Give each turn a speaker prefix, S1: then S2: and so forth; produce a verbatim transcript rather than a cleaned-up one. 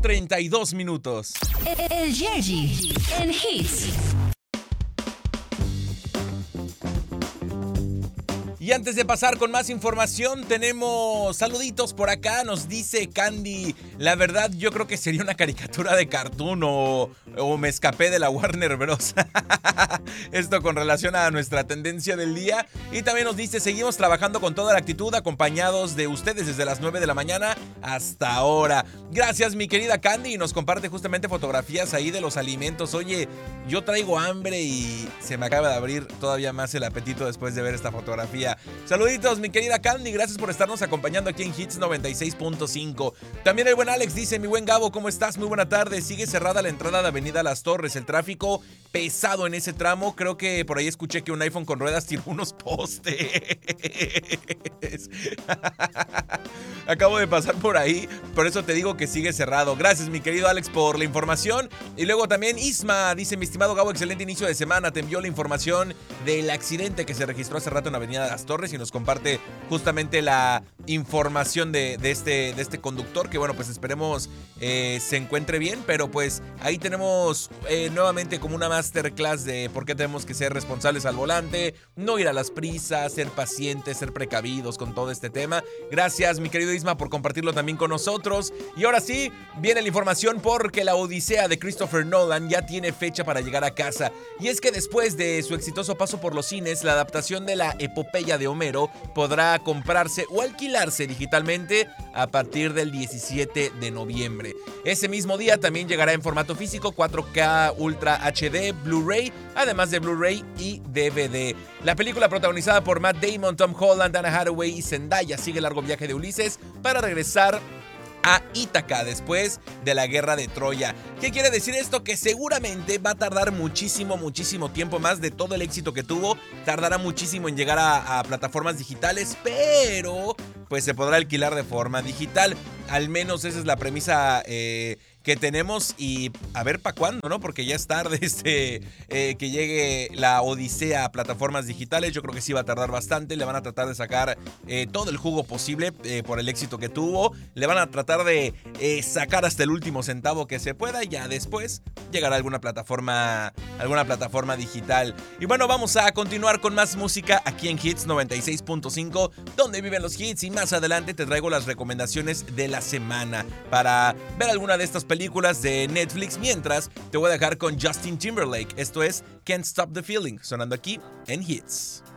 S1: treinta y dos minutos.
S2: El Yerji en Hits.
S1: Y antes de pasar con más información, tenemos saluditos por acá. Nos dice Candy, la verdad yo creo que sería una caricatura de Cartoon o, o me escapé de la Warner Bros. Esto con relación a nuestra tendencia del día. Y también nos dice, seguimos trabajando con toda la actitud, acompañados de ustedes desde las nueve de la mañana hasta ahora. Gracias, mi querida Candy. Y nos comparte justamente fotografías ahí de los alimentos. Oye, yo traigo hambre y se me acaba de abrir todavía más el apetito después de ver esta fotografía. Saluditos, mi querida Candy, gracias por estarnos acompañando aquí en Hits noventa y seis punto cinco. También el buen Alex dice, mi buen Gabo, ¿cómo estás? Muy buena tarde. Sigue cerrada la entrada de Avenida Las Torres, el tráfico pesado en ese tramo. Creo que por ahí escuché que un iPhone con ruedas tiró unos postes. Acabo de pasar por ahí, por eso te digo que sigue cerrado. Gracias, mi querido Alex, por la información. Y luego también Isma dice, mi estimado Gabo, excelente inicio de semana. Te envió la información del accidente que se registró hace rato en Avenida Las Torres y nos comparte justamente la información de, de, este, de este conductor, que bueno, pues esperemos eh, se encuentre bien, pero pues ahí tenemos eh, nuevamente como una masterclass de por qué tenemos que ser responsables al volante, no ir a las prisas, ser pacientes, ser precavidos con todo este tema. Gracias, mi querido Isma, por compartirlo también con nosotros. Y ahora sí, viene la información porque la Odisea de Christopher Nolan ya tiene fecha para llegar a casa. Y es que después de su exitoso paso por los cines, la adaptación de la epopeya de Homero podrá comprarse o alquilarse digitalmente a partir del diecisiete de noviembre. Ese mismo día también llegará en formato físico, cuatro K Ultra H D, Blu-ray, además de Blu-ray y D V D. La película, protagonizada por Matt Damon, Tom Holland, Anna Hathaway y Zendaya, sigue el largo viaje de Ulises para regresar a Ítaca después de la guerra de Troya. ¿Qué quiere decir esto? Que seguramente va a tardar muchísimo, muchísimo tiempo más de todo el éxito que tuvo. Tardará muchísimo en llegar a, a plataformas digitales, pero pues se podrá alquilar de forma digital. Al menos esa es la premisa eh, que tenemos y a ver para cuándo, ¿no? Porque ya es tarde este, eh, que llegue la Odisea a plataformas digitales. Yo creo que sí va a tardar bastante. Le van a tratar de sacar eh, todo el jugo posible eh, por el éxito que tuvo. Le van a tratar de eh, sacar hasta el último centavo que se pueda. Y ya después llegará alguna plataforma, alguna plataforma digital. Y bueno, vamos a continuar con más música aquí en Hits noventa y seis punto cinco, donde viven los hits. Y más adelante te traigo las recomendaciones de la semana para ver alguna de estas películas películas de Netflix, mientras te voy a dejar con Justin Timberlake. Esto es Can't Stop the Feeling, sonando aquí en Hits.